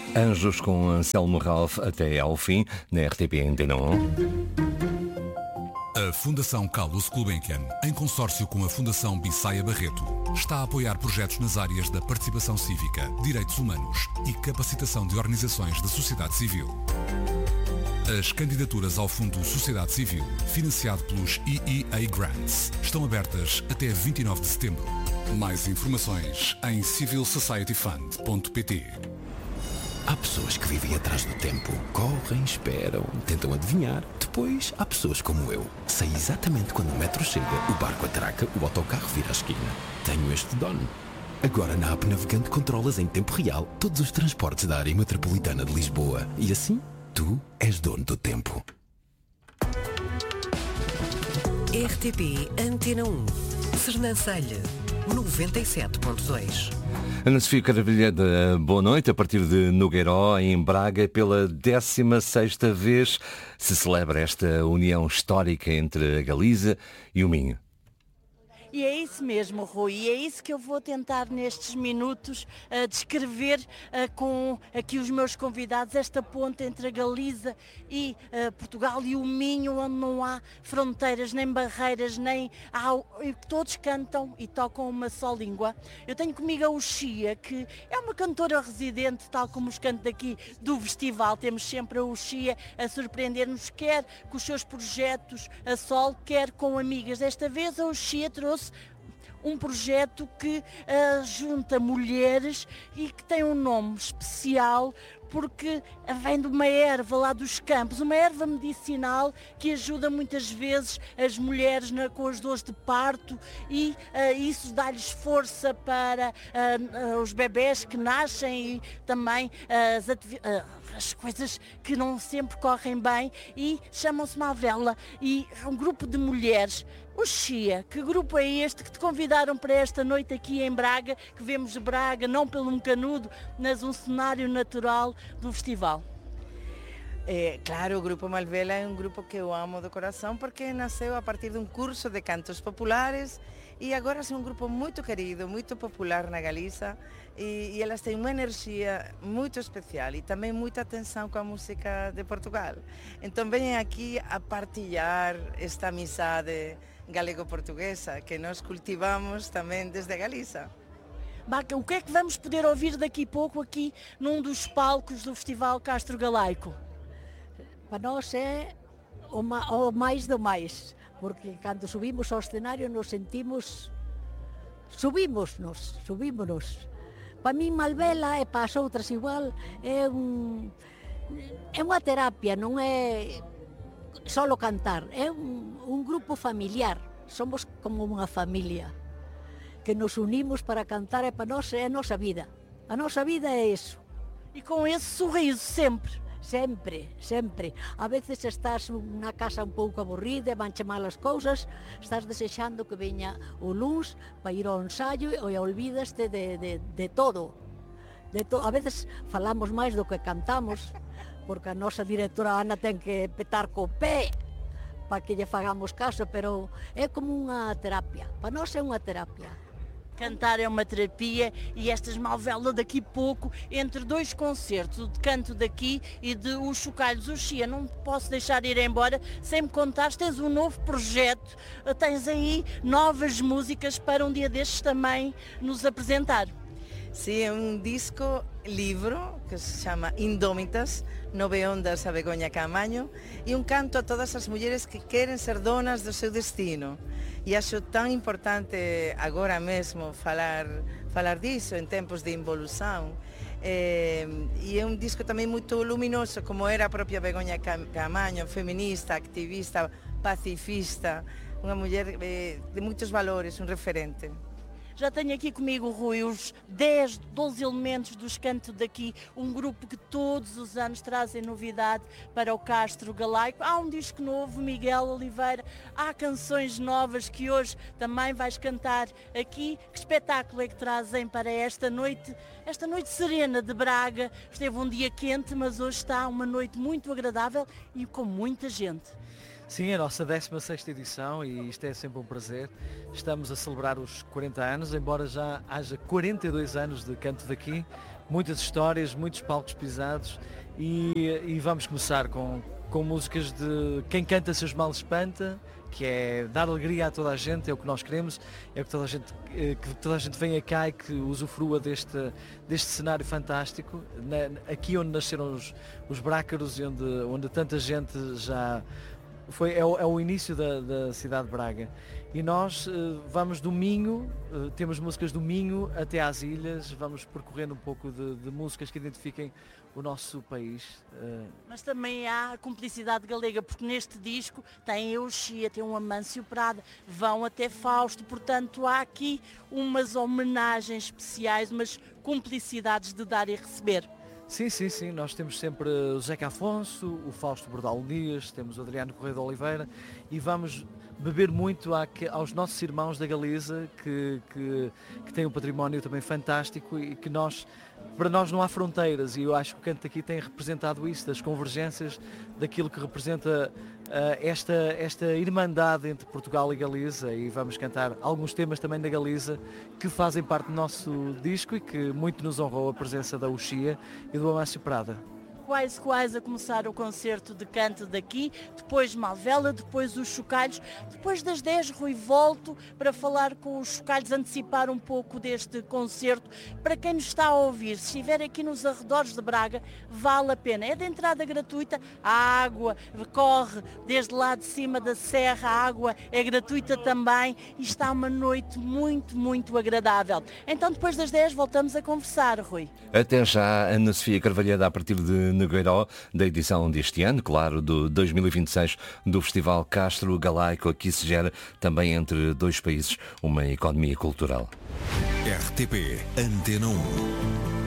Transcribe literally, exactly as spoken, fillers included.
Anjos com Anselmo Ralph até ao fim, na R T P Antena um. A Fundação Carlos Gulbenkian, em consórcio com a Fundação Bissaia Barreto, está a apoiar projetos nas áreas da participação cívica, direitos humanos e capacitação de organizações da sociedade civil. As candidaturas ao Fundo Sociedade Civil, financiado pelos E E A Grants, estão abertas até vinte e nove de setembro. Mais informações em civil society fund ponto pt. Há pessoas que vivem atrás do tempo, correm, esperam, tentam adivinhar. Depois há pessoas como eu. Sei exatamente quando o metro chega, o barco atraca, o autocarro vira a esquina. Tenho este dono. Agora na app Navegante controlas em tempo real todos os transportes da área metropolitana de Lisboa. E assim, tu és dono do tempo. R T P Antena um. Sernancelha, noventa e sete ponto dois. Ana Sofia Caravilheda, boa noite. A partir de Nogueiró, em Braga, pela décima sexta vez se celebra esta união histórica entre a Galiza e o Minho. E é isso mesmo, Rui, e é isso que eu vou tentar nestes minutos uh, descrever uh, com aqui os meus convidados, esta ponte entre a Galiza e uh, Portugal e o Minho, onde não há fronteiras, nem barreiras, nem há, todos cantam e tocam uma só língua. Eu tenho comigo a Uxia, que é uma cantora residente, tal como os cantos daqui do festival. Temos sempre a Uxia a surpreender-nos, quer com os seus projetos a solo, quer com amigas. Desta vez a Uxia trouxe um projeto que uh, junta mulheres e que tem um nome especial porque vem de uma erva lá dos campos, uma erva medicinal que ajuda muitas vezes as mulheres na, com as dores de parto e uh, isso dá-lhes força para uh, uh, os bebés que nascem e também uh, as atividades. Uh, as coisas que não sempre correm bem e chamam-se Mavela e um grupo de mulheres. O Xia, que grupo é este que te convidaram para esta noite aqui em Braga, que vemos Braga não pelo um canudo, mas um cenário natural do festival? É, claro, o Grupo Malvela é um grupo que eu amo do coração porque nasceu a partir de um curso de cantos populares e agora é um grupo muito querido, muito popular na Galiza e, e elas têm uma energia muito especial e também muita atenção com a música de Portugal. Então vêm aqui a partilhar esta amizade galego-portuguesa que nós cultivamos também desde Galiza. Baca, o que é que vamos poder ouvir daqui a pouco aqui num dos palcos do Festival Castro Galaico? Para nós é o, ma, o mais do mais, porque cando subimos ao escenario nos sentimos, subimos-nos, subimos-nos. Para mí Malvela e para as outras igual é un, é unha terapia, non é solo cantar, é un, un grupo familiar, somos como unha familia que nos unimos para cantar e para nós é a nosa vida, a nosa vida é eso. E com esse sorriso sempre. Sempre, sempre. A veces estás na casa un pouco aburrida, vanche mal as cousas, estás desexando que veña o luns para ir ao ensaio e olvidaste de, de, de todo. De to... A veces falamos máis do que cantamos, porque a nosa directora Ana ten que petar co pé para que lle fagamos caso, pero é como unha terapia. Para nós é unha terapia. Cantar é uma terapia e estas Malvela daqui a pouco, entre dois concertos, o de canto daqui e de Os Chocalhos. O Xia, não te posso deixar ir embora sem me contares, tens um novo projeto, tens aí novas músicas para um dia destes também nos apresentar. Sim, é um disco livro que se chama Indómitas, Nove Ondas a Begoña Caamaño e um canto a todas as mulheres que querem ser donas do seu destino. E acho tão importante agora mesmo falar, falar disso em tempos de involução. É, e é um disco também muito luminoso, como era a própria Begoña Caamaño, feminista, ativista, pacifista, uma mulher é, de muitos valores, um referente. Já tenho aqui comigo, Rui, os dez, doze elementos dos Canto daqui, um grupo que todos os anos trazem novidade para o Castro Galaico. Há um disco novo, Miguel Oliveira, há canções novas que hoje também vais cantar aqui. Que espetáculo é que trazem para esta noite, esta noite serena de Braga? Esteve um dia quente, mas hoje está uma noite muito agradável e com muita gente. Sim, a nossa décima sexta edição e isto é sempre um prazer. Estamos a celebrar os quarenta anos, embora já haja quarenta e dois anos de Canto daqui, muitas histórias, muitos palcos pisados e, e vamos começar com, com músicas de Quem Canta Seus Males Espanta, que é dar alegria a toda a gente, é o que nós queremos, é que toda a gente, que toda a gente venha cá e que usufrua deste, deste cenário fantástico, na, aqui onde nasceram os, os Brácaros e onde, onde tanta gente já... Foi, é, o, é o início da, da cidade de Braga. E nós uh, vamos do Minho, uh, temos músicas do Minho até às ilhas, vamos percorrendo um pouco de, de músicas que identifiquem o nosso país. Uh... Mas também há a cumplicidade galega, porque neste disco tem Euxia, tem um Amâncio Prada, vão até Fausto, portanto há aqui umas homenagens especiais, umas cumplicidades de dar e receber. Sim, sim, sim, nós temos sempre o Zeca Afonso, o Fausto Bordal Dias, temos o Adriano Correia de Oliveira e vamos beber muito aos nossos irmãos da Galiza que, que, que têm um património também fantástico e que nós, para nós não há fronteiras e eu acho que o canto aqui tem representado isso, das convergências, daquilo que representa uh, esta, esta irmandade entre Portugal e Galiza e vamos cantar alguns temas também da Galiza que fazem parte do nosso disco e que muito nos honrou a presença da Uxia e do Amâncio Prada. Quase, quase a começar o concerto de canto daqui, depois Malvela, depois os Chocalhos, depois das dez, Rui, volto para falar com os Chocalhos, antecipar um pouco deste concerto. Para quem nos está a ouvir, se estiver aqui nos arredores de Braga, vale a pena. É de entrada gratuita, a água corre desde lá de cima da serra, a água é gratuita também e está uma noite muito, muito agradável. Então depois das dez voltamos a conversar, Rui. Até já, Ana Sofia Carvalheira, a partir de Nogueiró, da edição deste ano, claro, do dois mil e vinte e seis do Festival Castro Galaico. Aqui se gera também entre dois países uma economia cultural. R T P Antena um.